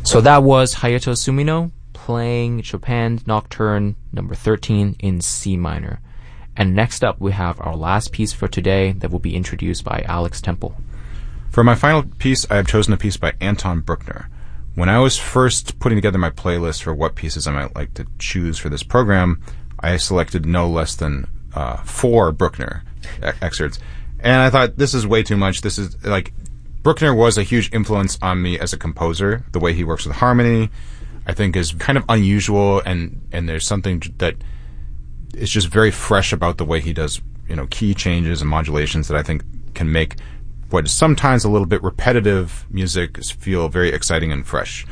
So that was Hayato Sumino playing Chopin Nocturne number 13 in C minor. And next up, we have our last piece for today that will be introduced by Alex Temple. For my final piece, I have chosen a piece by Anton Bruckner. When I was first putting together my playlist for what pieces I might like to choose for this program, I selected no less than 4 Bruckner excerpts. And I thought, this is way too much. This is, like, Bruckner was a huge influence on me as a composer. The way he works with harmony, I think, is kind of unusual, and there's something that is just very fresh about the way he does, key changes and modulations that I think can make what is sometimes a little bit repetitive music feel very exciting and fresh.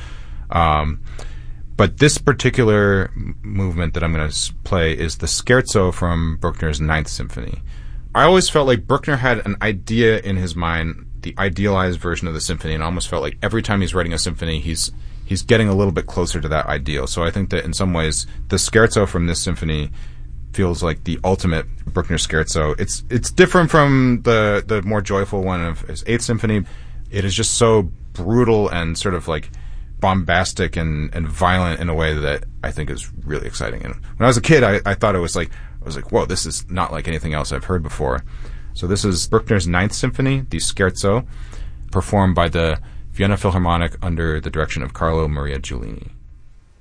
But this particular movement that I'm going to play is the Scherzo from Bruckner's Ninth Symphony. I always felt like Bruckner had an idea in his mind, the idealized version of the symphony, and I almost felt like every time he's writing a symphony, he's getting a little bit closer to that ideal. So I think that in some ways, the Scherzo from this symphony feels like the ultimate Bruckner Scherzo. It's different from the more joyful one of his Eighth Symphony. It is just so brutal and sort of like bombastic and violent in a way that I think is really exciting. And when I was a kid, I thought I was like, whoa, this is not like anything else I've heard before. So this is Bruckner's Ninth Symphony, the Scherzo, performed by the Vienna Philharmonic under the direction of Carlo Maria Giulini.